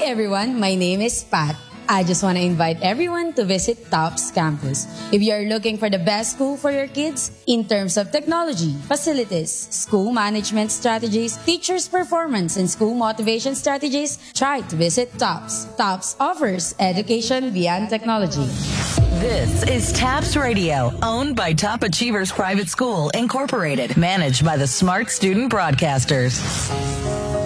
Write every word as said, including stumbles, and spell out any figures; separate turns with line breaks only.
everyone, my name is Pat. I just want to invite everyone to visit TOPS Campus. If you are looking for the best school for your kids in terms of technology, facilities, school management strategies, teachers' performance, and school motivation strategies, try to visit TOPS. TOPS offers education beyond technology.
This is TAPS Radio, owned by Top Achievers Private School, Incorporated, managed by the Smart Student Broadcasters.